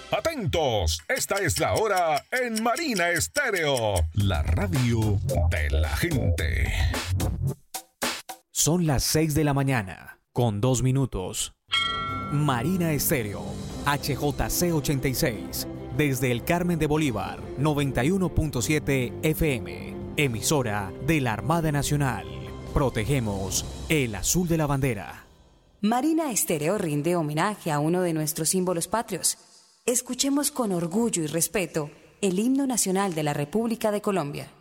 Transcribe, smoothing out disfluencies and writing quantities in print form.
Atentos, esta es la hora en Marina Estéreo, la radio de la gente. Son las 6 de la mañana, con 2 minutos. Marina Estéreo, HJC 86, desde el Carmen de Bolívar, 91.7 FM, emisora de la Armada Nacional. Protegemos el azul de la bandera. Marina Estéreo rinde homenaje a uno de nuestros símbolos patrios. Escuchemos con orgullo y respeto el himno nacional de la República de Colombia.